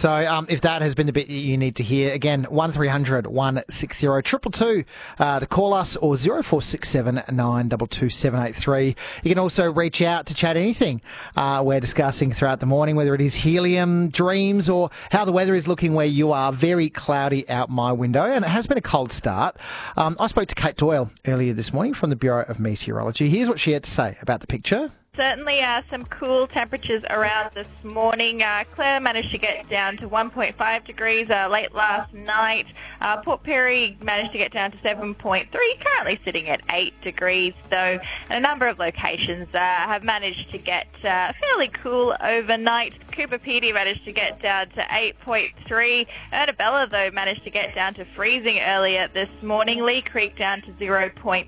So if that has been the bit you need to hear, again, 1300 160 222 to call us, or 0467 922 783. You can also reach out to chat anything we're discussing throughout the morning, whether it is helium, dreams, or how the weather is looking where you are. Very cloudy out my window, and it has been a cold start. I spoke to Kate Doyle earlier this morning from the Bureau of Meteorology. Here's what she had to say about the picture. Certainly some cool temperatures around this morning. Clare managed to get down to 1.5 degrees late last night. Port Pirie managed to get down to 7.3, currently sitting at 8 degrees though. And a number of locations have managed to get fairly cool overnight. Cooper Pedy managed to get down to 8.3. Ernabella, though, managed to get down to freezing earlier this morning. Lee Creek down to 0.7.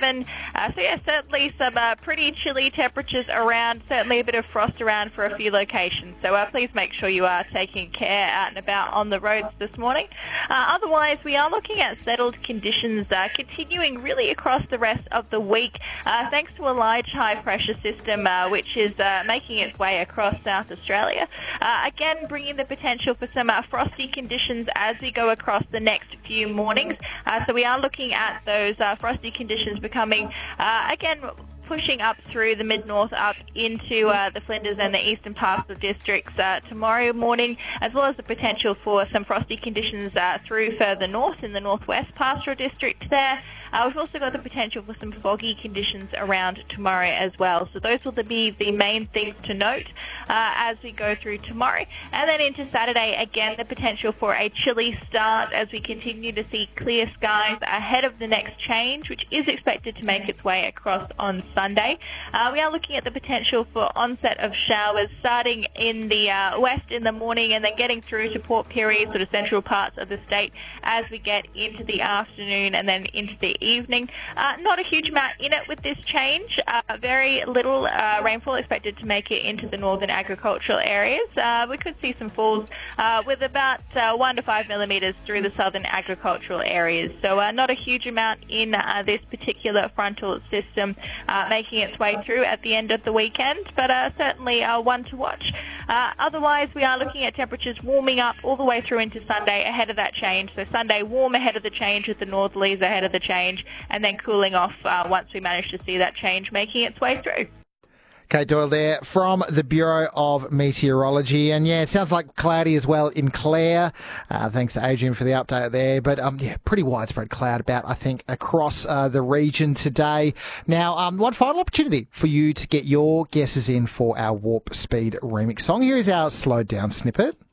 Certainly some pretty chilly temperatures around, certainly a bit of frost around for a few locations. So please make sure you are taking care out and about on the roads this morning. Otherwise, we are looking at settled conditions continuing really across the rest of the week, thanks to a large high-pressure system which is making its way across South Australia. Again, bringing the potential for some frosty conditions as we go across the next few mornings. So we are looking at those frosty conditions becoming, again, pushing up through the mid-north up into the Flinders and the eastern parts of districts tomorrow morning, as well as the potential for some frosty conditions through further north in the northwest pastoral district there. We've also got the potential for some foggy conditions around tomorrow as well. So those will be the main things to note as we go through tomorrow. And then into Saturday, again, the potential for a chilly start as we continue to see clear skies ahead of the next change, which is expected to make its way across on Sunday. We are looking at the potential for onset of showers starting in the west in the morning and then getting through to Port Pirie, sort of central parts of the state as we get into the afternoon and then into the evening. Not a huge amount in it with this change. Very little rainfall expected to make it into the northern agricultural areas. We could see some falls with about 1 to 5 millimetres through the southern agricultural areas. So not a huge amount in this particular frontal system making its way through at the end of the weekend, but certainly one to watch. Otherwise, we are looking at temperatures warming up all the way through into Sunday ahead of that change. So Sunday warm ahead of the change with the northerlies ahead of the change, and then cooling off once we manage to see that change making its way through. Kate Doyle there from the Bureau of Meteorology. And yeah, it sounds like cloudy as well in Clare. Thanks to Adrian for the update there. But yeah, pretty widespread cloud about, I think, across the region today. Now, one final opportunity for you to get your guesses in for our Warp Speed remix song. Here is our slowed down snippet.